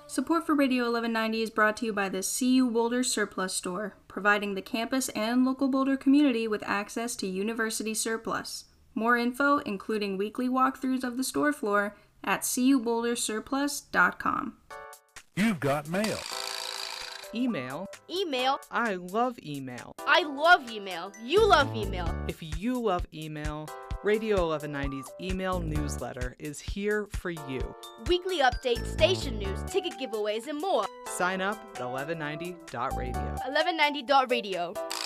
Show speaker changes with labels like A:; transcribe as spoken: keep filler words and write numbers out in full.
A: Support for Radio eleven ninety is brought to you by the C U Boulder Surplus Store, providing the campus and local Boulder community with access to university surplus. More info, including weekly walkthroughs of the store floor, at c u boulder surplus dot com.
B: You've got mail.
C: Email.
D: Email.
C: I love email.
D: I love email. You love email.
C: If you love email, Radio eleven ninety's email newsletter is here for you.
D: Weekly updates, station news, ticket giveaways, and more.
C: Sign up at eleven ninety dot radio.
D: eleven ninety dot radio.